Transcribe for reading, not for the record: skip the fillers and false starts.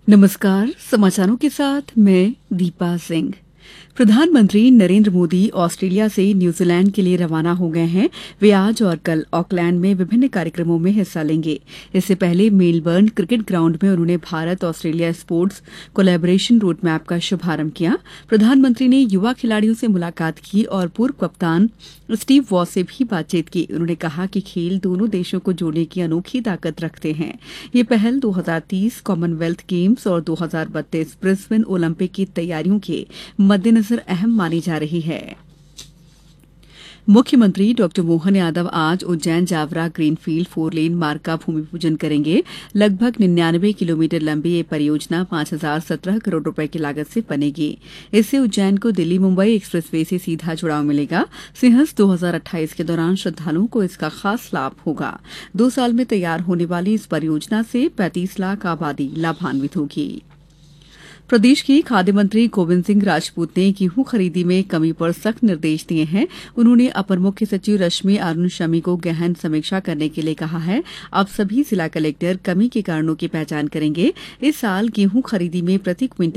नमस्कार। समाचारों के साथ मैं दीपा सिंह। प्रधानमंत्री नरेंद्र मोदी ऑस्ट्रेलिया से न्यूजीलैंड के लिए रवाना हो गए हैं। वे आज और कल ऑकलैंड में विभिन्न कार्यक्रमों में हिस्सा लेंगे। इससे पहले मेलबर्न क्रिकेट ग्राउंड में उन्होंने Bharat Australia sports collaboration road map का शुभारंभ किया। प्रधानमंत्री ने युवा खिलाड़ियों से मुलाकात की और पूर्व कप्तान स्टीव वॉस से भी बातचीत की। उन्होंने कहा कि खेल दोनों देशों को जोड़ने की अनोखी ताकत रखते हैं। ये पहल 2030 कॉमनवेल्थ गेम्स और 2032 ब्रिस्बेन ओलंपिक की तैयारियों के मद्देनजर अहम मानी जा रही है। मुख्यमंत्री डॉ मोहन यादव आज उज्जैन जावरा ग्रीनफील्ड 4 लेन मार्ग का भूमि पूजन करेंगे। लगभग 99 किलोमीटर लंबी ये परियोजना 5,017 करोड़ रुपए की लागत से बनेगी। इससे उज्जैन को दिल्ली मुंबई एक्सप्रेसवे से सीधा जुड़ाव मिलेगा। सिंहस्थ 2028 के दौरान श्रद्धालुओं को इसका खास लाभ होगा। 2 साल में तैयार होने वाली इस परियोजना से 35 लाख आबादी लाभान्वित होगी। प्रदेश के खाद्य मंत्री गोविंद सिंह राजपूत ने गेहूं खरीदी में कमी पर सख्त निर्देश दिए हैं। उन्होंने अपर मुख्य सचिव रश्मि अरुण शमी को गहन समीक्षा करने के लिए कहा है। अब सभी जिला कलेक्टर कमी के कारणों की पहचान करेंगे। इस साल गेहूं खरीदी में प्रति क्विंटल